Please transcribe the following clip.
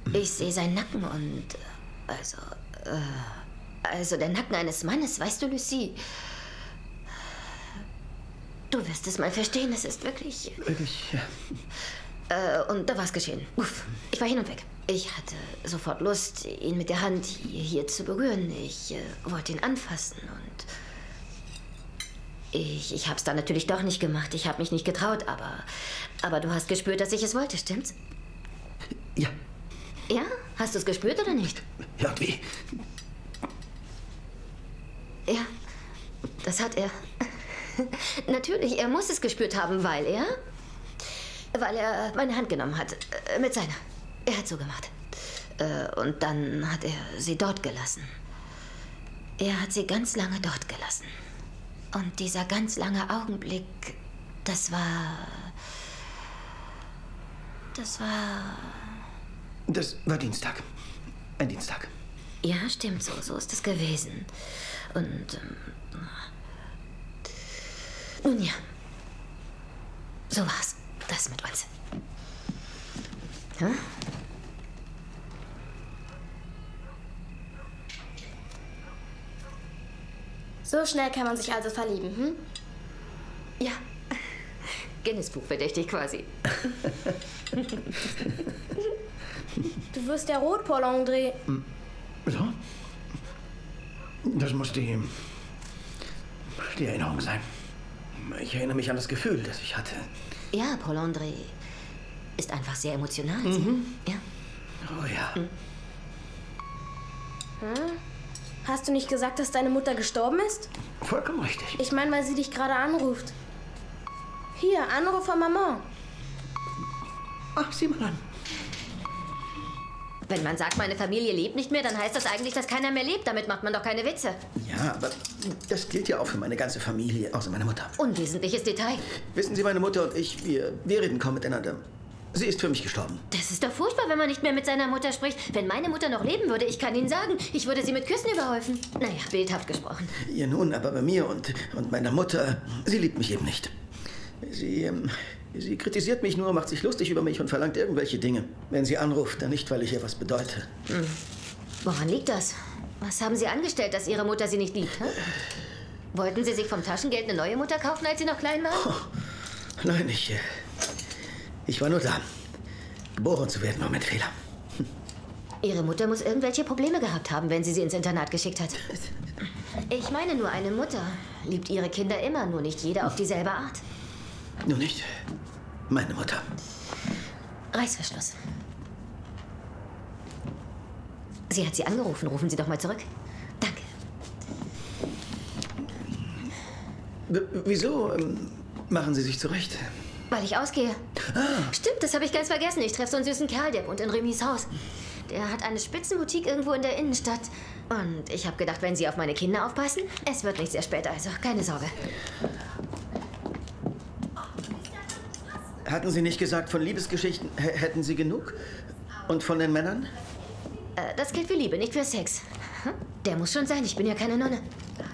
Ich sehe seinen Nacken und... Also der Nacken eines Mannes, weißt du, Lucie? Du wirst es mal verstehen, es ist wirklich... Wirklich, ja. Und da war es geschehen. Uff, ich war hin und weg. Ich hatte sofort Lust, ihn mit der Hand hier zu berühren. Ich wollte ihn anfassen und... Ich hab's dann natürlich doch nicht gemacht. Ich habe mich nicht getraut, aber du hast gespürt, dass ich es wollte, stimmt's? Ja. Ja? Hast du es gespürt oder nicht? Ja, und wie? Ja, das hat er. Natürlich, er muss es gespürt haben, weil er meine Hand genommen hat. Mit seiner. Er hat so gemacht. Und dann hat er sie dort gelassen. Er hat sie ganz lange dort gelassen. Und dieser ganz lange Augenblick, das war... Das war Dienstag. Ein Dienstag. Ja, stimmt, so ist es gewesen. Und... nun ja. So war's. Das mit uns. Hm? So schnell kann man sich also verlieben, hm? Ja. Guinness-Buch verdächtig quasi. Du wirst ja rot, Paul André. So? Das muss die Erinnerung sein. Ich erinnere mich an das Gefühl, das ich hatte. Ja, Paul André ist einfach sehr emotional. Ja. Oh ja. Hm? Hast du nicht gesagt, dass deine Mutter gestorben ist? Vollkommen richtig. Ich meine, weil sie dich gerade anruft. Hier, Anruf von Maman. Ach, sieh mal an. Wenn man sagt, meine Familie lebt nicht mehr, dann heißt das eigentlich, dass keiner mehr lebt. Damit macht man doch keine Witze. Ja, aber das gilt ja auch für meine ganze Familie, außer meiner Mutter. Unwesentliches Detail. Wissen Sie, meine Mutter und ich, wir reden kaum miteinander. Sie ist für mich gestorben. Das ist doch furchtbar, wenn man nicht mehr mit seiner Mutter spricht. Wenn meine Mutter noch leben würde, ich kann Ihnen sagen, ich würde sie mit Küssen überhäufen. Naja, bildhaft gesprochen. Ja nun, aber bei mir und meiner Mutter, sie liebt mich eben nicht. Sie kritisiert mich nur, macht sich lustig über mich und verlangt irgendwelche Dinge. Wenn sie anruft, dann nicht, weil ich ihr was bedeute. Woran liegt das? Was haben Sie angestellt, dass Ihre Mutter Sie nicht liebt? Hm? Wollten Sie sich vom Taschengeld eine neue Mutter kaufen, als Sie noch klein waren? Oh, nein, ich war nur da. Geboren zu werden war mein Fehler. Ihre Mutter muss irgendwelche Probleme gehabt haben, wenn sie ins Internat geschickt hat. Ich meine nur, eine Mutter liebt ihre Kinder immer, nur nicht jede auf dieselbe Art. Nur nicht meine Mutter. Reißverschluss. Sie hat Sie angerufen. Rufen Sie doch mal zurück. Danke. Wieso machen Sie sich zurecht? Weil ich ausgehe. Stimmt, das habe ich ganz vergessen. Ich treffe so einen süßen Kerl, der wohnt in Remis Haus. Der hat eine Spitzenboutique irgendwo in der Innenstadt. Und ich habe gedacht, wenn Sie auf meine Kinder aufpassen, es wird nicht sehr spät, also keine Sorge. Hatten Sie nicht gesagt, von Liebesgeschichten hätten Sie genug? Und von den Männern? Das gilt für Liebe, nicht für Sex. Der muss schon sein, ich bin ja keine Nonne.